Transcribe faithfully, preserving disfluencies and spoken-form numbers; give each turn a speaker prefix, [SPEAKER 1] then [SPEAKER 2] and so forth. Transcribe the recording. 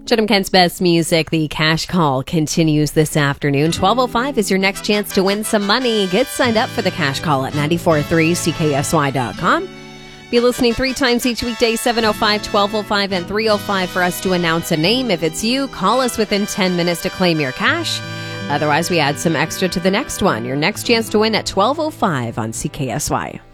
[SPEAKER 1] Chatham Kent's best music, the cash call continues this afternoon. twelve oh five is your next chance to win some money. Get signed up for the cash call at nine four three C K S Y dot com. Be listening three times each weekday, seven oh five, twelve oh five, and three oh five for us to announce a name. If it's you, call us within ten minutes to claim your cash. Otherwise, we add some extra to the next one. Your next chance to win at twelve oh five on C K S Y.